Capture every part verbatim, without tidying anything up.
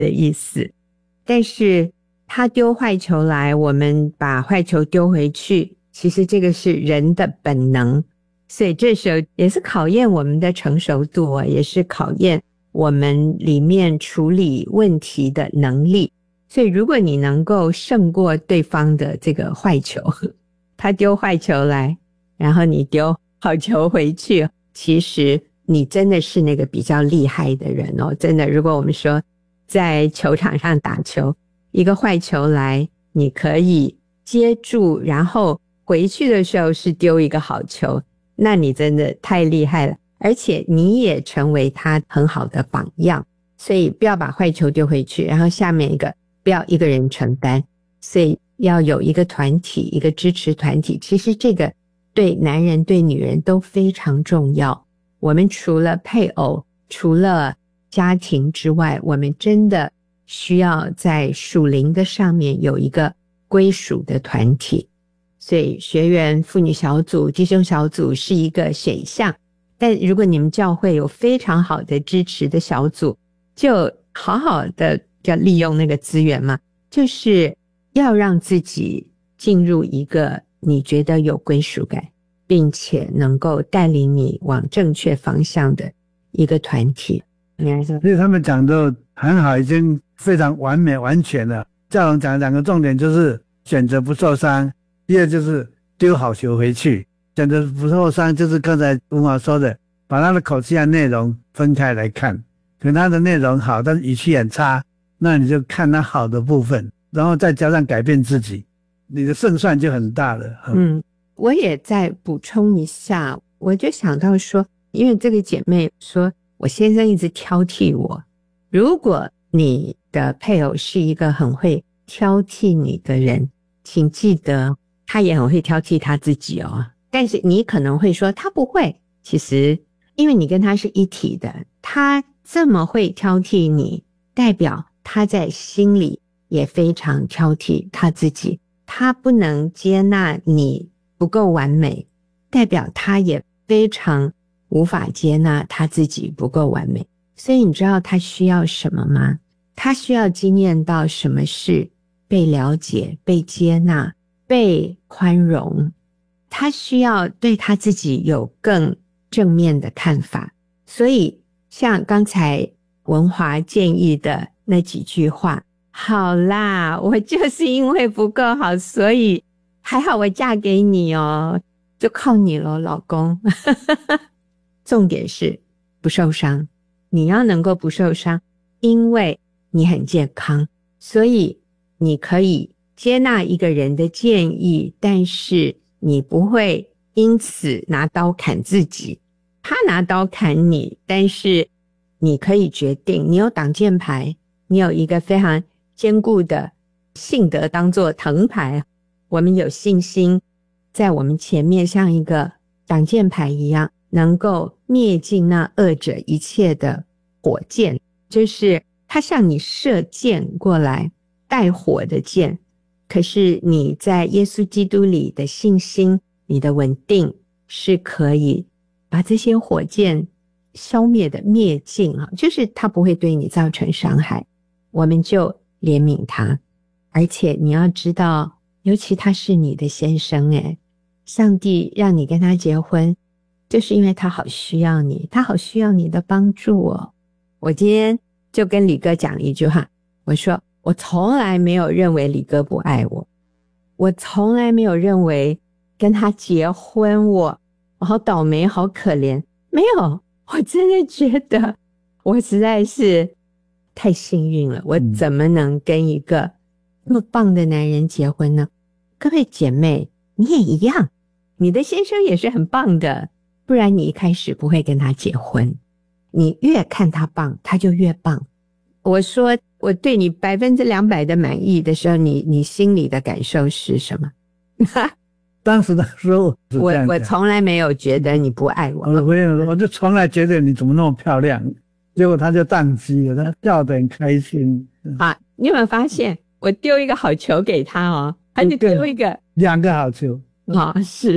的意思。但是他丢坏球来，我们把坏球丢回去，其实这个是人的本能，所以这时候也是考验我们的成熟度啊，也是考验我们里面处理问题的能力。所以如果你能够胜过对方的这个坏球，他丢坏球来，然后你丢好球回去，其实你真的是那个比较厉害的人哦。真的，如果我们说在球场上打球，一个坏球来，你可以接住，然后回去的时候是丢一个好球，那你真的太厉害了，而且你也成为他很好的榜样。所以不要把坏球丢回去，然后下面一个不要一个人承担，所以要有一个团体，一个支持团体。其实这个对男人对女人都非常重要。我们除了配偶，除了家庭之外，我们真的需要在属灵的上面有一个归属的团体。所以学员、妇女小组、弟兄小组是一个选项，但如果你们教会有非常好的支持的小组，就好好的要利用那个资源嘛，就是要让自己进入一个你觉得有归属感，并且能够带领你往正确方向的一个团体。 所以他们讲的很好，已经非常完美完全了。教宗讲两个重点，就是选择不受伤，第二就是丢好球回去。选择不受伤就是刚才文华说的，把他的口气和内容分开来看，可能他的内容好，但是语气很差，那你就看他好的部分，然后再加上改变自己，你的胜算就很大了。 嗯，我也再补充一下，我就想到说，因为这个姐妹说我先生一直挑剔我，如果你的配偶是一个很会挑剔你的人，请记得他也很会挑剔他自己哦。但是你可能会说他不会，其实因为你跟他是一体的，他这么会挑剔你，代表他在心里也非常挑剔他自己，他不能接纳你不够完美，代表他也非常无法接纳他自己不够完美。所以你知道他需要什么吗？他需要经验到什么是被了解、被接纳、被宽容，他需要对他自己有更正面的看法。所以像刚才文华建议的那几句话，好啦，我就是因为不够好，所以还好我嫁给你哦，就靠你咯，老公。重点是不受伤，你要能够不受伤，因为你很健康，所以你可以接纳一个人的建议，但是你不会因此拿刀砍自己。他拿刀砍你，但是你可以决定，你有挡箭牌，你有一个非常坚固的信德当作藤牌，我们有信心在我们前面像一个挡箭牌一样，能够灭尽那恶者一切的火箭，就是他向你射箭过来，带火的箭。可是你在耶稣基督里的信心，你的稳定是可以把这些火箭消灭的灭尽啊，就是他不会对你造成伤害，我们就怜悯他。而且你要知道，尤其他是你的先生诶，上帝让你跟他结婚，就是因为他好需要你，他好需要你的帮助哦。我今天就跟李哥讲了一句话，我说我从来没有认为李哥不爱我，我从来没有认为跟他结婚我我好倒霉好可怜，没有，我真的觉得我实在是太幸运了，我怎么能跟一个那么棒的男人结婚呢？各位姐妹，你也一样，你的先生也是很棒的，不然你一开始不会跟他结婚。你越看他棒，他就越棒。我说我对你百分之两百的满意的时候，你你心里的感受是什么？ 当时的时候我我从来没有觉得你不爱我， 我我就从来觉得你怎么那么漂亮，结果他就宕机了，他笑得很开心。 啊，你有没有发现我丢一个好球给他哦，他就丢一个两个好球啊，是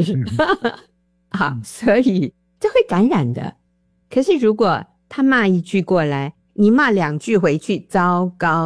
好，所以这会感染的。可是如果他骂一句过来， 你骂两句回去，糟糕。